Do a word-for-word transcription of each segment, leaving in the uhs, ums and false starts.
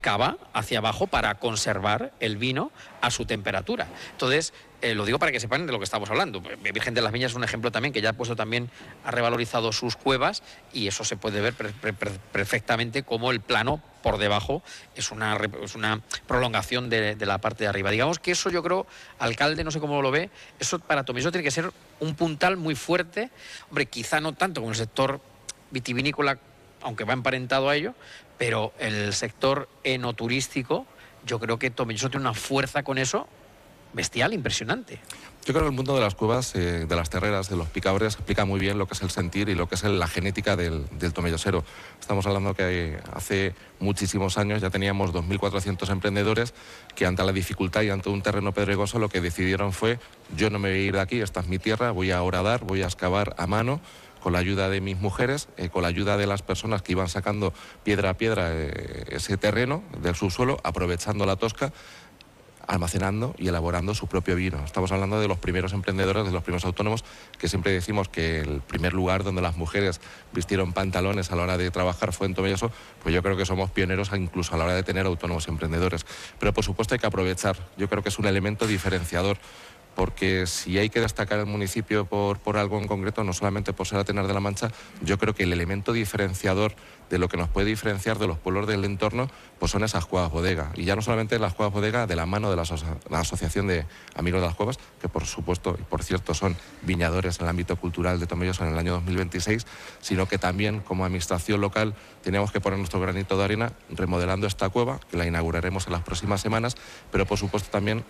cava hacia abajo para conservar el vino a su temperatura. Entonces, eh, lo digo para que sepan de lo que estamos hablando. Virgen de las Viñas es un ejemplo también que ya ha puesto también, ha revalorizado sus cuevas y eso se puede ver per, per, per, perfectamente como el plano por debajo es una, es una prolongación de, de la parte de arriba. Digamos que eso yo creo, alcalde, no sé cómo lo ve, eso para Tomelloso tiene que ser un puntal muy fuerte. Hombre, quizá no tanto como el sector vitivinícola, aunque va emparentado a ello, pero el sector enoturístico, yo creo que Tomelloso tiene una fuerza con eso bestial, impresionante. Yo creo que el mundo de las cuevas, eh, de las terreras, de los picabres, explica muy bien lo que es el sentir y lo que es el, la genética del, del tomellosero. Estamos hablando que hace muchísimos años ya teníamos dos mil cuatrocientos emprendedores que ante la dificultad y ante un terreno pedregoso lo que decidieron fue: yo no me voy a ir de aquí, esta es mi tierra, voy a horadar, voy a excavar a mano, con la ayuda de mis mujeres, eh, con la ayuda de las personas que iban sacando piedra a piedra eh, ese terreno del subsuelo, aprovechando la tosca, almacenando y elaborando su propio vino. Estamos hablando de los primeros emprendedores, de los primeros autónomos, que siempre decimos que el primer lugar donde las mujeres vistieron pantalones a la hora de trabajar fue en Tomelloso. Pues yo creo que somos pioneros incluso a la hora de tener autónomos y emprendedores. Pero por supuesto hay que aprovechar, yo creo que es un elemento diferenciador, porque si hay que destacar el municipio por, por algo en concreto, no solamente por ser Atenas de la Mancha, yo creo que el elemento diferenciador de lo que nos puede diferenciar de los pueblos del entorno, pues son esas cuevas bodega. Y ya no solamente las cuevas bodega de la mano de la, aso la Asociación de Amigos de las Cuevas, que por supuesto y por cierto son viñadores en el ámbito cultural de Tomelloso en el año dos mil veintiséis, sino que también como administración local tenemos que poner nuestro granito de arena remodelando esta cueva, que la inauguraremos en las próximas semanas, pero por supuesto también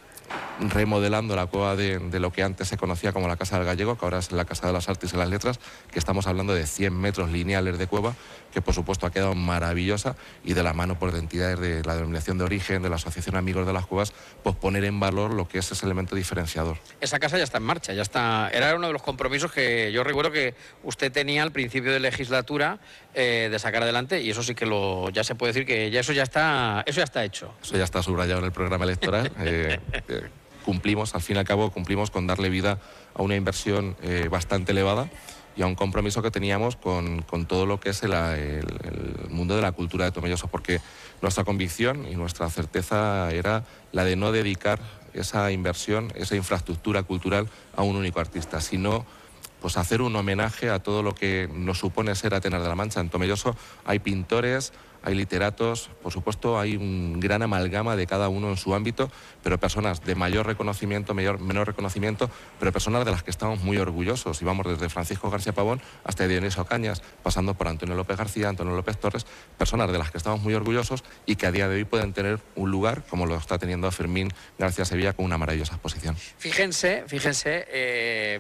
remodelando la cueva de, de lo que antes se conocía como la Casa del Gallego, que ahora es la Casa de las Artes y las Letras, que estamos hablando de cien metros lineales de cueva, que por supuesto ha quedado maravillosa, y de la mano por de entidades de la denominación de origen, de la Asociación Amigos de las Cuevas, pues poner en valor lo que es ese elemento diferenciador. Esa casa ya está en marcha, ya está. Era uno de los compromisos que yo recuerdo que usted tenía al principio de legislatura eh, de sacar adelante, y eso sí que lo ya se puede decir que ya eso ya está, eso ya está hecho. Eso ya está subrayado en el programa electoral. eh, eh, cumplimos, al fin y al cabo, cumplimos con darle vida a una inversión eh, bastante elevada y a un compromiso que teníamos con, con todo lo que es el, el, el mundo de la cultura de Tomelloso, porque nuestra convicción y nuestra certeza era la de no dedicar esa inversión, esa infraestructura cultural a un único artista, sino pues hacer un homenaje a todo lo que nos supone ser Atenas de la Mancha. En Tomelloso hay pintores, hay literatos, por supuesto hay un gran amalgama de cada uno en su ámbito, pero personas de mayor reconocimiento, mayor, menor reconocimiento, pero personas de las que estamos muy orgullosos. Y vamos desde Francisco García Pavón hasta Dionisio Cañas, pasando por Antonio López García, Antonio López Torres, personas de las que estamos muy orgullosos y que a día de hoy pueden tener un lugar, como lo está teniendo Fermín García Sevilla, con una maravillosa exposición. Fíjense, fíjense, eh,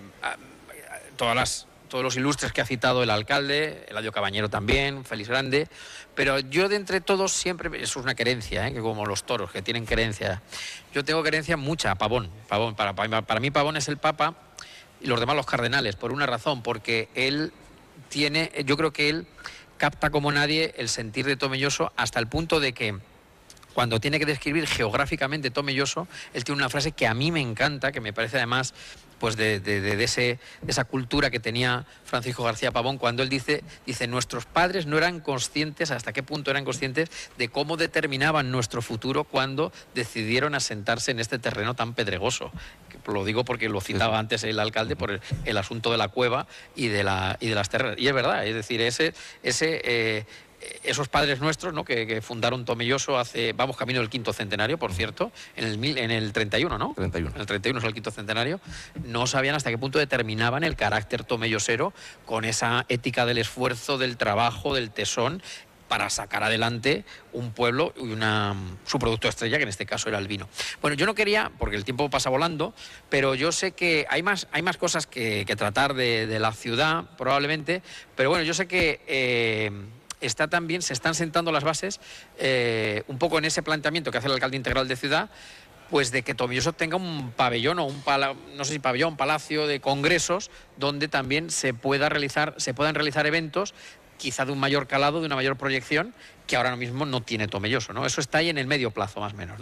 todas las... todos los ilustres que ha citado el alcalde, Eladio Cabañero también, Félix Grande, pero yo de entre todos siempre, eso es una querencia, ¿eh? Que como los toros que tienen querencia, yo tengo querencia mucha a Pavón, Pavón para, para, para mí Pavón es el Papa y los demás los cardenales, por una razón, porque él tiene, yo creo que él capta como nadie el sentir de Tomelloso hasta el punto de que cuando tiene que describir geográficamente Tomelloso, él tiene una frase que a mí me encanta, que me parece además pues de, de, de, de, ese, de esa cultura que tenía Francisco García Pavón, cuando él dice, dice, nuestros padres no eran conscientes, hasta qué punto eran conscientes de cómo determinaban nuestro futuro cuando decidieron asentarse en este terreno tan pedregoso. Lo digo porque lo citaba antes el alcalde por el, el asunto de la cueva y de, la, y de las terrenas. Y es verdad, es decir, ese... ese eh, esos padres nuestros, ¿no? que, que fundaron Tomelloso hace, vamos camino del quinto centenario, por cierto, en el, mil, en el treinta y uno, ¿no? treinta y uno. En el treinta y uno es el quinto centenario. No sabían hasta qué punto determinaban el carácter tomellosero con esa ética del esfuerzo, del trabajo, del tesón, para sacar adelante un pueblo y una, su producto estrella, que en este caso era el vino. Bueno, yo no quería, porque el tiempo pasa volando, pero yo sé que hay más, hay más cosas que, que tratar de, de la ciudad, probablemente, pero bueno, yo sé que... Eh, está también, se están sentando las bases eh, un poco en ese planteamiento que hace el alcalde integral de ciudad, pues de que Tomelloso tenga un pabellón o un pala, no sé si pabellón, palacio de congresos donde también se pueda realizar, se puedan realizar eventos quizá de un mayor calado, de una mayor proyección, que ahora mismo no tiene Tomelloso, ¿no? Eso está ahí en el medio plazo más o menos, ¿no?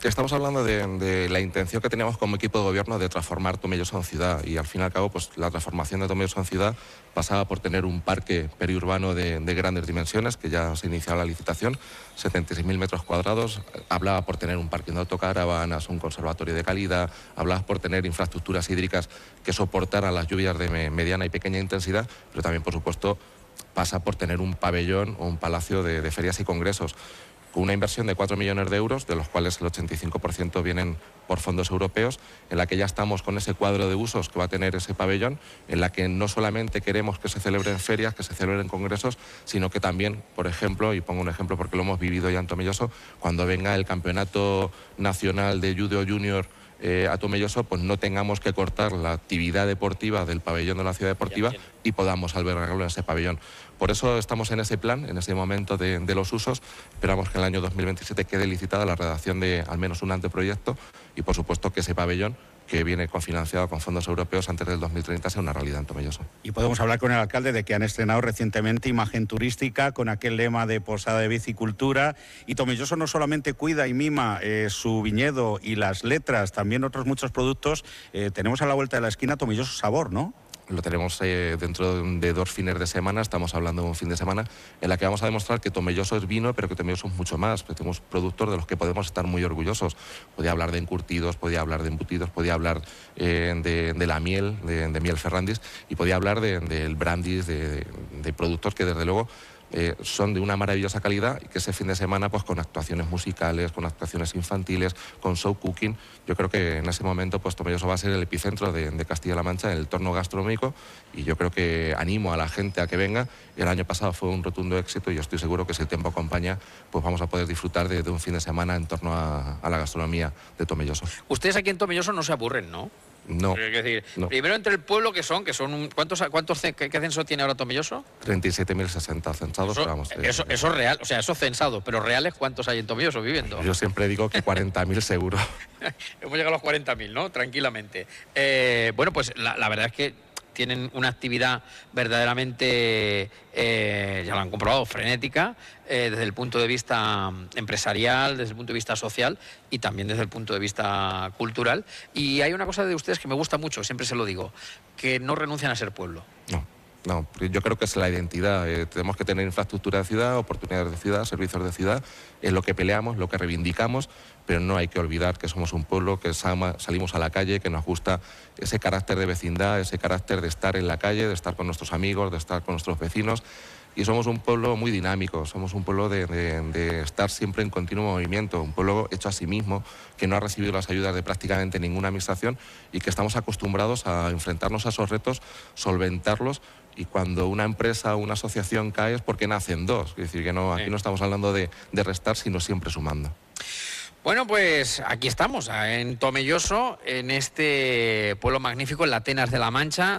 Estamos hablando de, de la intención que teníamos como equipo de gobierno de transformar Tomelloso en ciudad, y al fin y al cabo pues la transformación de Tomelloso en ciudad pasaba por tener un parque periurbano de, de grandes dimensiones, que ya se inició la licitación, setenta y seis mil metros cuadrados, hablaba por tener un parking de autocaravanas, un conservatorio de calidad, hablaba por tener infraestructuras hídricas que soportaran las lluvias de me, mediana y pequeña intensidad, pero también por supuesto pasa por tener un pabellón o un palacio de, de ferias y congresos, con una inversión de cuatro millones de euros, de los cuales el ochenta y cinco por ciento vienen por fondos europeos, en la que ya estamos con ese cuadro de usos que va a tener ese pabellón, en la que no solamente queremos que se celebren ferias, que se celebren congresos, sino que también, por ejemplo, y pongo un ejemplo porque lo hemos vivido ya en Tomelloso, cuando venga el Campeonato Nacional de Judo Junior eh, a Tomelloso, pues no tengamos que cortar la actividad deportiva del pabellón de la ciudad deportiva y podamos albergarlo en ese pabellón. Por eso estamos en ese plan, en ese momento de, de los usos. Esperamos que en el año dos mil veintisiete quede licitada la redacción de al menos un anteproyecto y, por supuesto, que ese pabellón, que viene cofinanciado con fondos europeos antes del dos mil treinta, sea una realidad en Tomelloso. Y podemos hablar con el alcalde de que han estrenado recientemente imagen turística con aquel lema de posada de bicicultura, y Tomelloso no solamente cuida y mima eh, su viñedo y las letras, también otros muchos productos. Eh, tenemos a la vuelta de la esquina Tomelloso Sabor, ¿no? Lo tenemos eh, dentro de dos fines de semana, estamos hablando de un fin de semana en la que vamos a demostrar que Tomelloso es vino, pero que Tomelloso es mucho más, que tenemos productos de los que podemos estar muy orgullosos. Podía hablar de encurtidos, podía hablar de embutidos, podía hablar eh, de, de la miel, de, de miel Ferrandis, y podía hablar del de, de brandis, de, de, de productos que desde luego Eh, son de una maravillosa calidad, y que ese fin de semana, pues con actuaciones musicales, con actuaciones infantiles, con show cooking, yo creo que en ese momento pues Tomelloso va a ser el epicentro de, de Castilla-La Mancha en el entorno gastronómico, y yo creo que animo a la gente a que venga. El año pasado fue un rotundo éxito y yo estoy seguro que si el tiempo acompaña, pues vamos a poder disfrutar de, de un fin de semana en torno a, a la gastronomía de Tomelloso. Ustedes aquí en Tomelloso no se aburren, ¿no? No, Es decir, no. primero entre el pueblo que son, que son un, ¿cuántos, cuántos qué, qué censo tiene ahora Tomelloso? treinta y siete mil sesenta censados. Eso, vamos, eh, eso, eso es real, o sea, eso censado, pero reales, ¿cuántos hay en Tomelloso viviendo? Yo siempre digo que cuarenta mil seguro. Hemos llegado a los cuarenta mil, ¿no? Tranquilamente. Eh, bueno, pues la, la verdad es que tienen una actividad verdaderamente, eh, ya lo han comprobado, frenética, eh, desde el punto de vista empresarial, desde el punto de vista social y también desde el punto de vista cultural. Y hay una cosa de ustedes que me gusta mucho, siempre se lo digo, que no renuncian a ser pueblo. No. No, yo creo que es la identidad. Eh, tenemos que tener infraestructura de ciudad, oportunidades de ciudad, servicios de ciudad. Es lo que peleamos, lo que reivindicamos, pero no hay que olvidar que somos un pueblo, que salimos a la calle, que nos gusta ese carácter de vecindad, ese carácter de estar en la calle, de estar con nuestros amigos, de estar con nuestros vecinos. Y somos un pueblo muy dinámico, somos un pueblo de, de, de estar siempre en continuo movimiento, un pueblo hecho a sí mismo, que no ha recibido las ayudas de prácticamente ninguna administración y que estamos acostumbrados a enfrentarnos a esos retos, solventarlos, y cuando una empresa o una asociación cae es porque nacen dos. Es decir, que no, aquí no estamos hablando de, de restar, sino siempre sumando. Bueno, pues aquí estamos, en Tomelloso, en este pueblo magnífico, en la Atenas de la Mancha,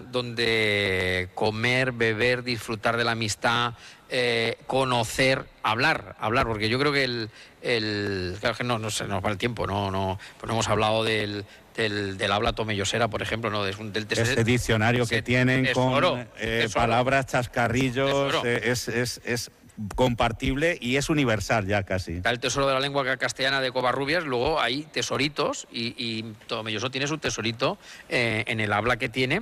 donde comer, beber, disfrutar de la amistad, eh, conocer, hablar, hablar, porque yo creo que el... el claro que no, no se nos va el tiempo, no, no, pues no hemos hablado del... Del, del habla tomellosera, por ejemplo, ¿no? Del, del tesoro, ese diccionario que tienen tesoro, con eh, tesoro. palabras, chascarrillos, eh, es, es, es compartible y es universal ya casi. Está el tesoro de la lengua castellana de Covarrubias, luego hay tesoritos y, y Tomelloso tiene su tesorito eh, en el habla que tiene.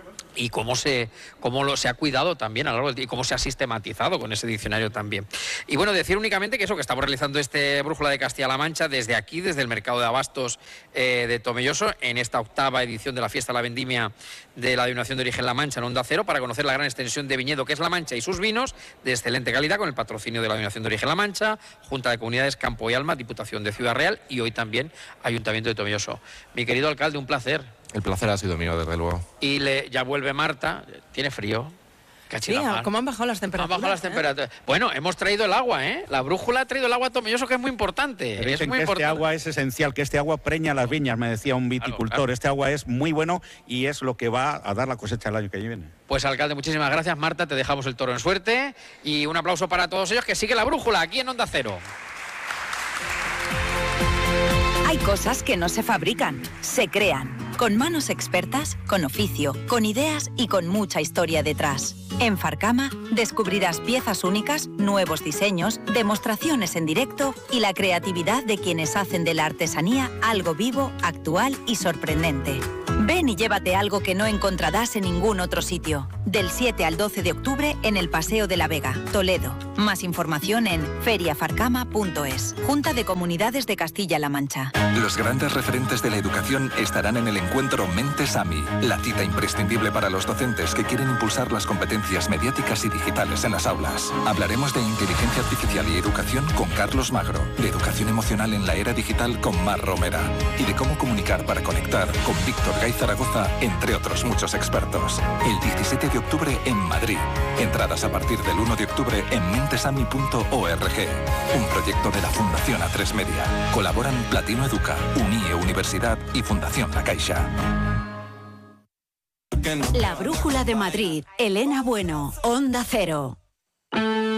Y cómo se cómo lo, se ha cuidado también a lo largo del tiempo, y cómo se ha sistematizado con ese diccionario también. Y bueno, decir únicamente que eso, que estamos realizando este Brújula de Castilla-La Mancha desde aquí, desde el Mercado de Abastos eh, de Tomelloso, en esta octava edición de la Fiesta de la Vendimia de la Denominación de Origen La Mancha en Onda Cero, para conocer la gran extensión de viñedo que es La Mancha y sus vinos de excelente calidad, con el patrocinio de la Denominación de Origen La Mancha, Junta de Comunidades Campo y Alma, Diputación de Ciudad Real y hoy también Ayuntamiento de Tomelloso. Mi querido alcalde, un placer. El placer ha sido mío, desde luego. Y le, ya vuelve Marta, tiene frío. Sí, ¿cómo han bajado las temperaturas? Han bajado las temperaturas. ¿eh? Bueno, hemos traído el agua, ¿eh? La brújula ha traído el agua a Tomelloso, que es muy importante. Pero es dicen muy que importante. este agua es esencial, que este agua preña las viñas, me decía un viticultor. Claro, claro. Este agua es muy bueno y es lo que va a dar la cosecha el año que viene. Pues, alcalde, muchísimas gracias. Marta, te dejamos el toro en suerte. Y un aplauso para todos ellos, que sigue la brújula aquí en Onda Cero. Hay cosas que no se fabrican, se crean. Con manos expertas, con oficio, con ideas y con mucha historia detrás. En Farcama descubrirás piezas únicas, nuevos diseños, demostraciones en directo y la creatividad de quienes hacen de la artesanía algo vivo, actual y sorprendente. Ven y llévate algo que no encontrarás en ningún otro sitio. Del siete al doce de octubre en el Paseo de la Vega, Toledo. Más información en feria farcama punto es. Junta de Comunidades de Castilla-La Mancha. Los grandes referentes de la educación estarán en el encuentro Mentes AMI, la cita imprescindible para los docentes que quieren impulsar las competencias mediáticas y digitales en las aulas. Hablaremos de inteligencia artificial y educación con Carlos Magro, de educación emocional en la era digital con Mar Romera y de cómo comunicar para conectar con Víctor Gay Zaragoza, entre otros muchos expertos. El diecisiete de octubre en Madrid. Entradas a partir del uno de octubre en mentesami punto org. Un proyecto de la Fundación A tres Media. Colaboran Platino Educa, Unie Universidad y Fundación La Caixa. La Brújula de Madrid. Elena Bueno, Onda Cero.